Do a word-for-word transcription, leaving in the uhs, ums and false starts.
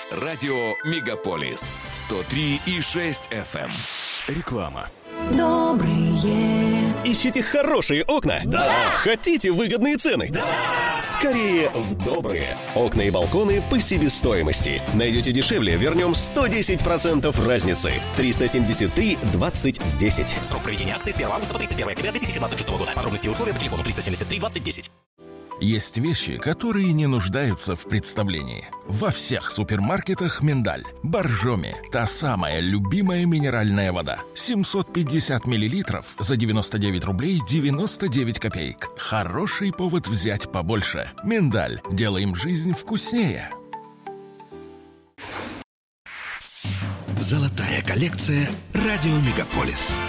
Радио Мегаполис сто три и шесть эф эм. Реклама. Добрые. Ищите хорошие окна? Да! Хотите выгодные цены? Да! Скорее в Добрые. Окна и балконы по себестоимости. Найдете дешевле, вернем сто десять процентов разницы. триста семьдесят три двадцать десять. Срок проведения акции с первого августа по тридцать первое октября две тысячи двадцать шестого года. Подробности и условия по телефону триста семьдесят три двадцать десять. Есть вещи, которые не нуждаются в представлении. Во всех супермаркетах миндаль. Боржоми. Та самая любимая минеральная вода. семьсот пятьдесят миллилитров за девяносто девять рублей девяносто девять копеек. Хороший повод взять побольше. Миндаль. Делаем жизнь вкуснее. Золотая коллекция «Радио Мегаполис».